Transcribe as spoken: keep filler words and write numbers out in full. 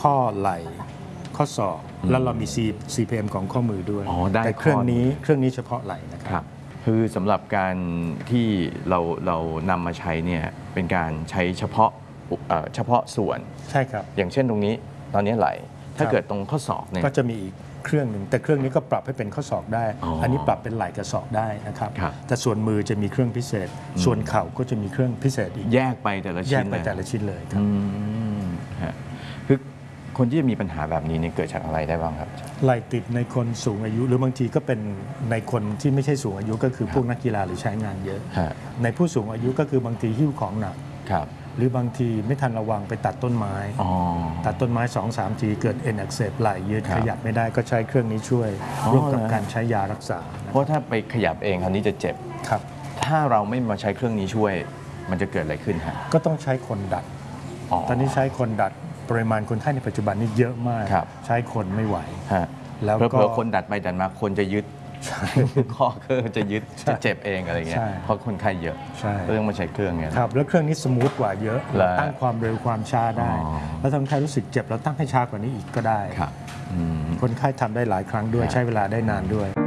ข้อไหล่ข้อศอกแล้วเรามี ซี พี เอ็ม ของข้อมือด้วยแต่เครื่องนี้เครื่องนี้เฉพาะไหล่นะครับคือสำหรับการที่เราเรานำมาใช้เนี่ยเป็นการใช้เฉพาะเฉพาะส่วนใช่ครับอย่างเช่นตรงนี้ตอนนี้ไหล่ถ้าเกิดตรงข้อศอกเนี่ยก็จะมีอีกเครื่องหนึ่งแต่เครื่องนี้ก็ปรับให้เป็นข้อศอกได้ อ, อันนี้ปรับเป็นไหล่กับศอกได้นะครับแต่ส่วนมือจะมีเครื่องพิเศษส่วนเข่าก็จะมีเครื่องพิเศษอีกแยกไปแต่ละชิ้นแยกไปแต่ละชิ้นเลยครับคือคนที่จะมีปัญหาแบบนี้เนี่ยเกิดจากอะไรได้บ้างครับไหล่ติดในคนสูงอายุหรือบางทีก็เป็นในคนที่ไม่ใช่สูงอายุก็คือพวกนักกีฬาหรือใช้งานเยอะในผู้สูงอายุก็คือบางทีหิ้วของหนักหรือบางทีไม่ทันระวังไปตัดต้นไม้ตัดต้นไม้ สองสาม ทีเกิดเอ็นอักเสบไหล่ยืดขยับไม่ได้ก็ใช้เครื่องนี้ช่วยร่วมกับการใช้ยารักษาเพราะถ้าไปขยับเองคราวนี้จะเจ็บครับถ้าเราไม่มาใช้เครื่องนี้ช่วยมันจะเกิดอะไรขึ้นฮะก็ต้องใช้คนดัดตอนนี้ใช้คนดัดปริมาณคนไข้ในปัจจุบันนี้เยอะมากใช้คนไม่ไหวแล้วก็คนดัดไปดัดมาคนจะยึดข้อเครื่องจะยึดจะเจ็บเองอะไรเงี้ยเพราะคนไข้เยอะก็ต้องมาใช้เครื่องเงี้ยครับแล้วเครื่องนี้สมูทกว่าเยอะตั้งความเร็วความช้าได้แล้วทำให้คนไข้รู้สึกเจ็บเราตั้งให้ช้ากว่านี้อีกก็ได้คนไข้ทำได้หลายครั้งด้วยใช้เวลาได้นานด้วย